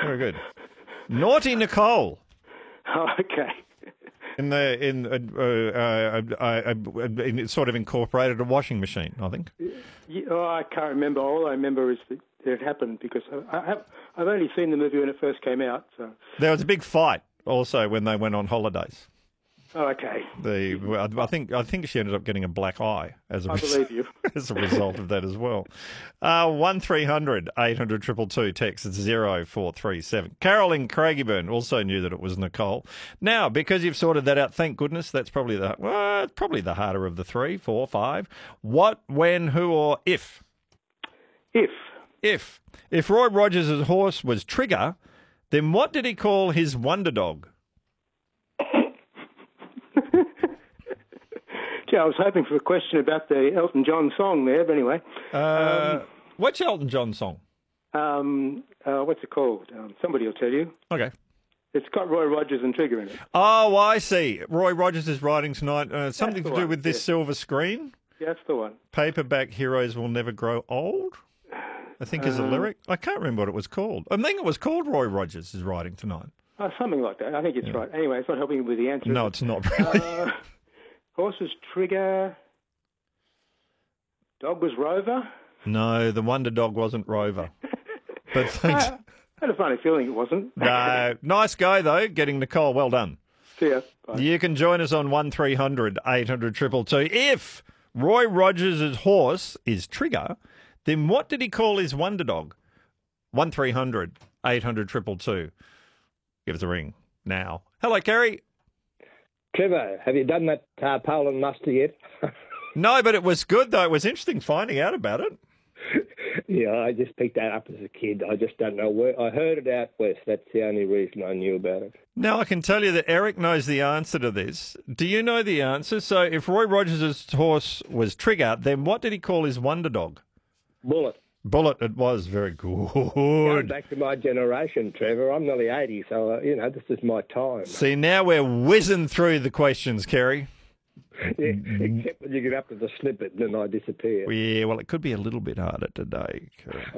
Very good. Naughty Nicole. Oh, okay. It sort of incorporated a washing machine, I think. I can't remember. All I remember is that it happened because I've only seen the movie when it first came out. So. There was a big fight also when they went on holidays. Oh, okay. I think she ended up getting a black eye as a believe you. as a result of that as well. 1300 800 222 text 0437. Carol in Craigieburn also knew that it was Nicole. Now, because you've sorted that out, thank goodness, that's probably the harder of the 3, 4, 5. What, when, who, or if? If Roy Rogers' horse was Trigger, then what did he call his wonder dog? I was hoping for a question about the Elton John song there, but anyway. What's Elton John song? What's it called? Somebody will tell you. Okay. It's got Roy Rogers and Trigger in it. Oh, I see. Roy Rogers is writing tonight. Something to do with this silver screen? Yeah, that's the one. Paperback heroes will never grow old, I think is a lyric. I can't remember what it was called. I think it was called Roy Rogers is writing tonight. Something like that. I think it's right. Anyway, it's not helping you with the answer. No, it's not really. Horse was Trigger. Dog was Rover. No, the wonder dog wasn't Rover. But thanks. I had a funny feeling it wasn't. No, nice go though, getting Nicole. Well done. See ya. Bye. You can join us on 1300 800 222. If Roy Rogers' horse is Trigger, then what did he call his wonder dog? 1300 800 222. Give us a ring now. Hello, Kerry. Trevor, have you done that pole and muster yet? No, but it was good, though. It was interesting finding out about it. Yeah, I just picked that up as a kid. I just don't know where. I heard it out west. That's the only reason I knew about it. Now, I can tell you that Eric knows the answer to this. Do you know the answer? So if Roy Rogers' horse was Trigger, then what did he call his wonder dog? Bullet. Bullet, it was. Very good. Going back to my generation, Trevor. I'm nearly 80, so, this is my time. See, now we're whizzing through the questions, Kerry. Yeah, except when you get up to the snippet and then I disappear. Yeah, well, it could be a little bit harder today.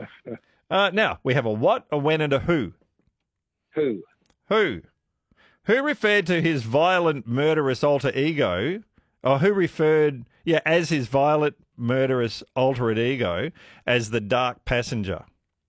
Now, we have a what, a when, and a who. Who? Who referred to his violent, murderous alter ego, or who referred, as his violent, murderous alter ego as the Dark Passenger.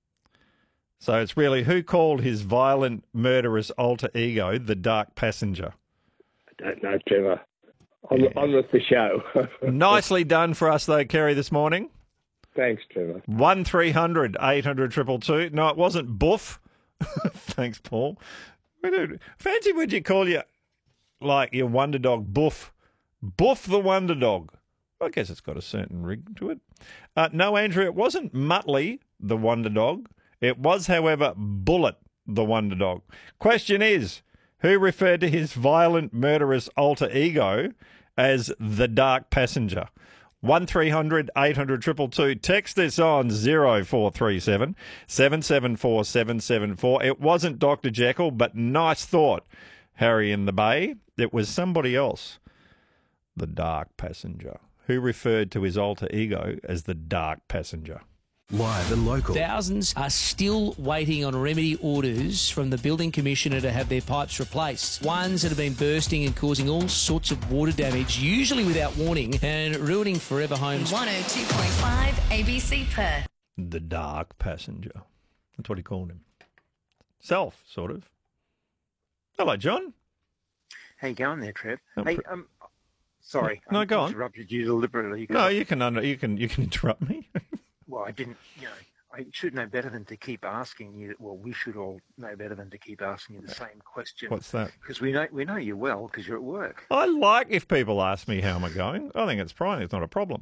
So it's really who called his violent, murderous alter ego the Dark Passenger. I don't know, Trevor. On with the show. Nicely done for us, though, Kerry, this morning. Thanks, Trevor. 1300 800 222. No, it wasn't Boof. Thanks, Paul. Fancy would you call your wonder dog Boof? Boof the wonder dog. I guess it's got a certain rig to it. No, Andrew, it wasn't Muttley, the wonder dog. It was, however, Bullet, the wonder dog. Question is, who referred to his violent, murderous alter ego as the Dark Passenger? 1300 800 222. Text us on 0437 774 774. It wasn't Dr. Jekyll, but nice thought, Harry in the Bay. It was somebody else. The Dark Passenger. Who referred to his alter ego as the Dark Passenger? Live and local. Thousands are still waiting on remedy orders from the building commissioner to have their pipes replaced. Ones that have been bursting and causing all sorts of water damage, usually without warning, and ruining forever homes. 102.5 ABC Perth. The Dark Passenger. That's what he called him. Self, sort of. Hello, John. How you going there, Trev? Oh, Hey, sorry. No, go on. Interrupted you deliberately. No, you can interrupt me. Well, I didn't, I should know better than to keep asking you. Well, we should all know better than to keep asking you the same question. What's that? Because we know you well because you're at work. I like if people ask me how am I going. I think it's fine. It's not a problem.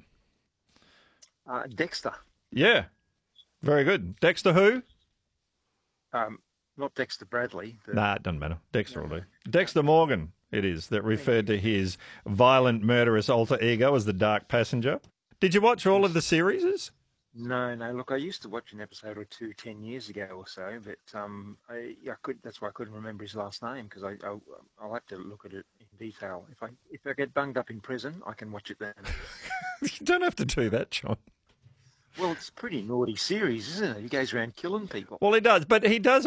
Dexter. Yeah. Very good. Dexter who? Not Dexter Bradley. Nah, it doesn't matter. Dexter will do. Dexter Morgan, it is, that referred to his violent, murderous alter ego as the Dark Passenger. Did you watch all of the series? No. Look, I used to watch an episode or two 10 years ago or so, but I could. That's why I couldn't remember his last name because I'll have to look at it in detail. If I get bunged up in prison, I can watch it then. You don't have to do that, John. Well, it's a pretty naughty series, isn't it? He goes around killing people. Well, he does, but he does